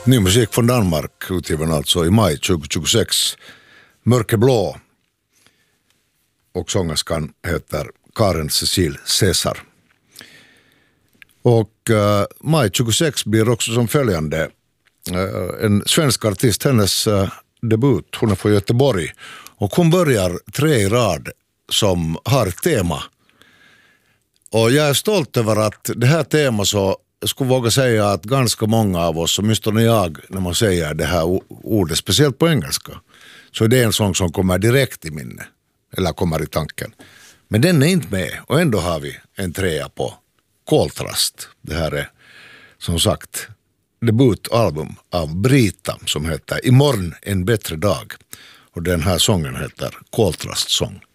Ny musik från Danmark, utgiven alltså i maj 2026. Mörkeblå. Och sångerskan heter Karen Cecil Cesar. Och maj 26 blir också som följande. En svensk artist, hennes debut, hon är från Göteborg. Och hon börjar 3 i rad som har ett tema. Och jag är stolt över att det här temat, så jag skulle våga säga att ganska många av oss, åtminstone jag, när man säger det här ordet, speciellt på engelska, så är det en sång som kommer direkt i minne, eller kommer i tanken. Men den är inte med, och ändå har vi en 3 på Koltrast. Det här är som sagt debutalbum av Brita som heter Imorgon en bättre dag. Och den här sången heter Koltrast sång.